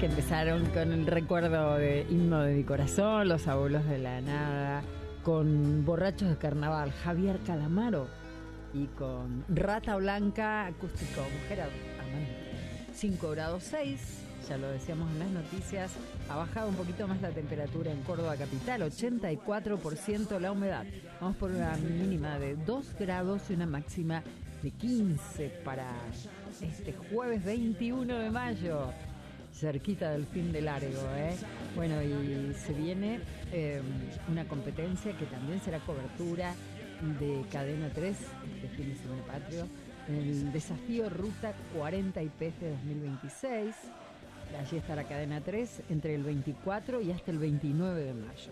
empezaron con el recuerdo de Himno de mi corazón, Los abuelos de la nada, con Borrachos de carnaval, Javier Calamaro, y con Rata Blanca, acústico, Mujer Amante. 5 grados 6, ya lo decíamos en las noticias, ha bajado un poquito más la temperatura en Córdoba capital, 84% la humedad. Vamos por una mínima de 2 grados y una máxima de 15 para este jueves 21 de mayo. Cerquita del fin de largo, ¿eh? Bueno, y se viene una competencia que también será cobertura de Cadena 3, este fin de semana patrio, el desafío Ruta 40 IPF 2026. Allí estará Cadena 3 entre el 24 y hasta el 29 de mayo.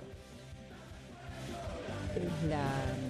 Es la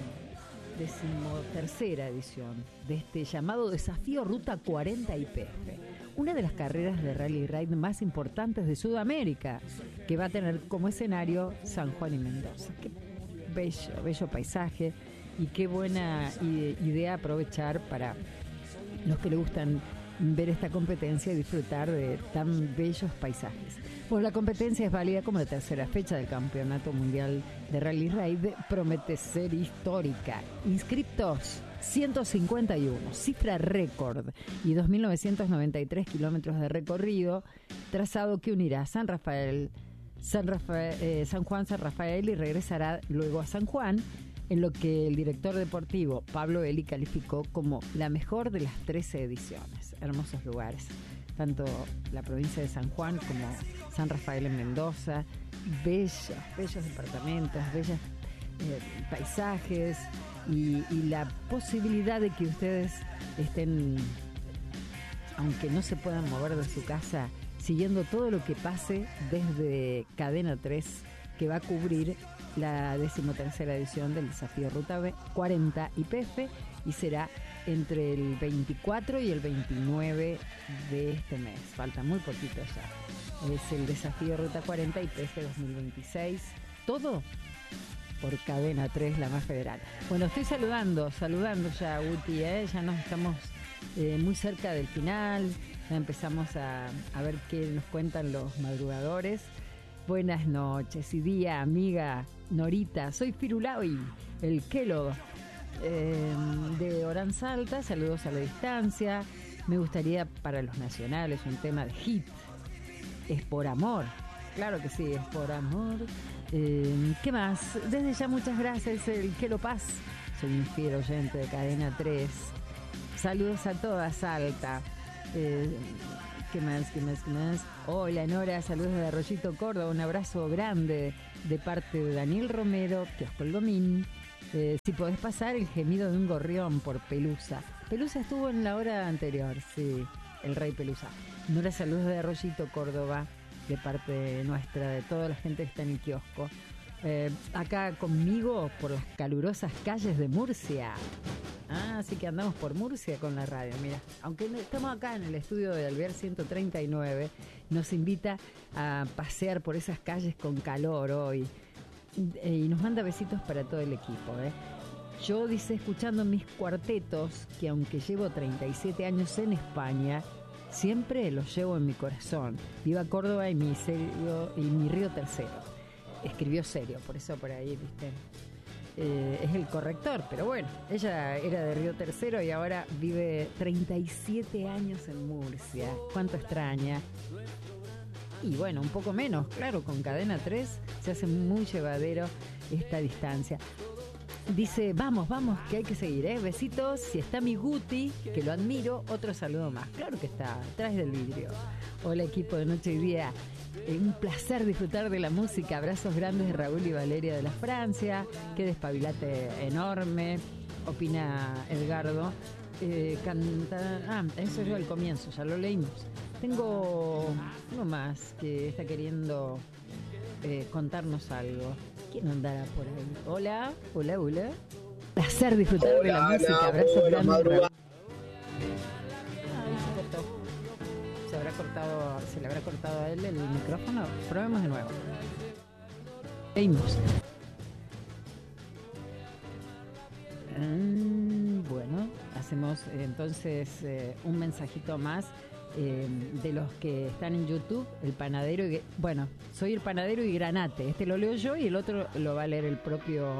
13ª edición de este llamado Desafío Ruta 40 IPF. Una de las carreras de rally ride más importantes de Sudamérica, que va a tener como escenario San Juan y Mendoza. Qué bello paisaje y qué buena idea aprovechar para los que le gustan ver esta competencia y disfrutar de tan bellos paisajes. Pues la competencia es válida como la tercera fecha del Campeonato Mundial de Rally Ride, promete ser histórica. Inscriptos 151, cifra récord, y 2.993 kilómetros de recorrido, trazado que unirá San Juan, San Rafael y regresará luego a San Juan, en lo que el director deportivo Pablo Eli calificó como la mejor de las 13 ediciones. Hermosos lugares, tanto la provincia de San Juan como San Rafael en Mendoza, bellos departamentos, bellos paisajes y la posibilidad de que ustedes estén, aunque no se puedan mover de su casa, siguiendo todo lo que pase desde Cadena 3, que va a cubrir la 13ª edición del Desafío Ruta 40 IPF, y será entre el 24 y el 29 de este mes. Falta muy poquito ya. Es el Desafío Ruta 40 IPF 2026. Todo por Cadena 3, la más federal. Bueno, estoy saludando ya a Guti, ya nos estamos muy cerca del final. Ya empezamos a ver qué nos cuentan los madrugadores. Buenas noches y día, amiga Norita. Soy Firulaui, el Kelo de Oranzalta. Saludos a la distancia. Me gustaría para los nacionales un tema de hit. Es por amor. Claro que sí, es por amor. ¿Qué más? Desde ya muchas gracias, el Kelo Paz. Soy un fiel oyente de Cadena 3. Saludos a toda Salta. ¿Qué más? Hola Nora, saludos de Arroyito, Córdoba. Un abrazo grande de parte de Daniel Romero, Kiosco El Gomín. Si podés pasar el gemido de un gorrión por Pelusa. Pelusa estuvo en la hora anterior, sí, el rey Pelusa. Nora, saludos de Arroyito, Córdoba, de parte nuestra, de toda la gente que está en el kiosco. Acá conmigo por las calurosas calles de Murcia. Así que andamos por Murcia con la radio, mira. Aunque estamos acá en el estudio de Alvear 139, nos invita a pasear por esas calles con calor hoy. Y nos manda besitos para todo el equipo, Yo, dice, escuchando mis cuartetos, que aunque llevo 37 años en España, siempre los llevo en mi corazón. Viva Córdoba y mi Río Tercero. Escribió serio, por eso por ahí, viste. Es el corrector, pero bueno, ella era de Río Tercero y ahora vive 37 años en Murcia. Cuánto extraña. Y bueno, un poco menos, claro, con Cadena 3 se hace muy llevadero esta distancia. Dice, vamos, que hay que seguir, besitos. Si está mi Guti, que lo admiro, otro saludo más. Claro que está, atrás del vidrio. Hola equipo de Noche y Día. Un placer disfrutar de la música. Abrazos grandes de Raúl y Valeria de la Francia. Qué despabilate enorme, opina Edgardo. Eso es el comienzo, ya lo leímos. Tengo uno más que está queriendo contarnos algo. ¿Quién andará por ahí? Hola. Placer disfrutar de la música. Abrazos grandes. Se le habrá cortado a él el micrófono. Probemos de nuevo. Leímos. Bueno, hacemos entonces un mensajito más. de los que están en YouTube, el panadero bueno, soy el panadero y granate. Este lo leo yo y el otro lo va a leer el propio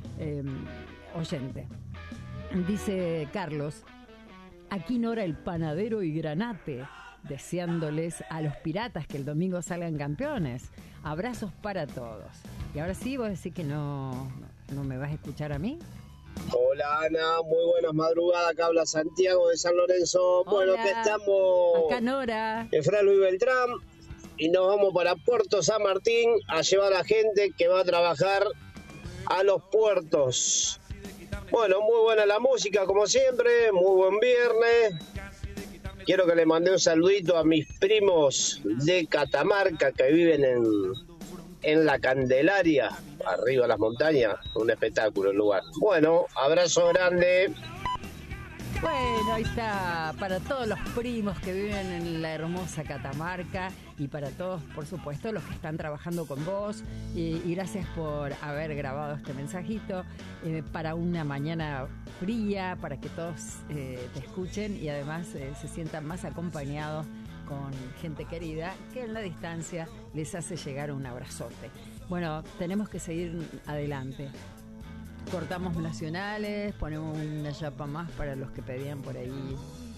oyente. Dice Carlos: aquí Nora el panadero y granate, deseándoles a los piratas que el domingo salgan campeones. Abrazos para todos. Y ahora sí, vos decís que no me vas a escuchar a mí. Hola Ana, muy buenas madrugadas, acá habla Santiago de San Lorenzo. Hola. Bueno, que estamos acá Nora, Fray Luis Beltrán y nos vamos para Puerto San Martín a llevar a gente que va a trabajar a los puertos. Bueno, muy buena la música como siempre, muy buen viernes. Quiero que le mande un saludito a mis primos de Catamarca que viven en La Candelaria, arriba de las montañas, un espectáculo el lugar. Bueno, abrazo grande. bueno, ahí está, para todos los primos que viven en la hermosa Catamarca y para todos, por supuesto, los que están trabajando con vos, y gracias por haber grabado este mensajito para una mañana fría, para que todos te escuchen y además se sientan más acompañados con gente querida que en la distancia les hace llegar un abrazote. Bueno, tenemos que seguir adelante. Cortamos nacionales, ponemos una chapa más para los que pedían por ahí.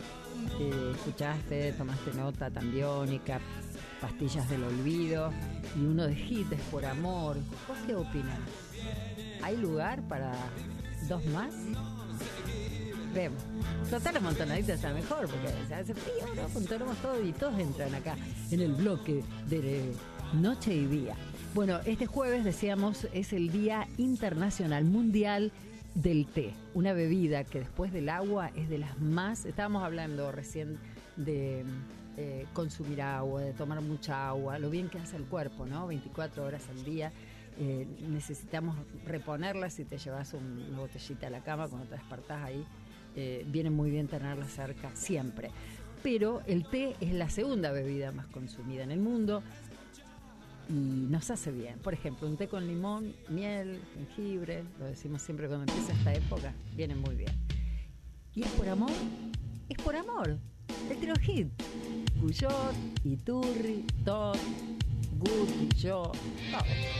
Escuchaste, tomaste nota, Tambiónica, Pastillas del Olvido y uno de Hit, Es por Amor. ¿Vos qué opinás? ¿Hay lugar para dos más? Vemos. Total, la montonadita está mejor porque se hace frío, ¿no? Contornamos todo y todos entran acá en el bloque de noche y día. Bueno, este jueves, decíamos, es el Día Internacional Mundial del Té. Una bebida que después del agua es de las más... Estábamos hablando recién de consumir agua, de tomar mucha agua, lo bien que hace el cuerpo, ¿no? 24 horas al día. Necesitamos reponerla si te llevas una botellita a la cama cuando te despertás ahí. Viene muy bien tenerla cerca siempre. Pero el té es la segunda bebida más consumida en el mundo y nos hace bien. Por ejemplo, un té con limón, miel, jengibre, lo decimos siempre cuando empieza esta época, viene muy bien. ¿Y es por amor? Es por amor. El trío Hit. Guyot, Iturri, Todd, Gut, yo, todos.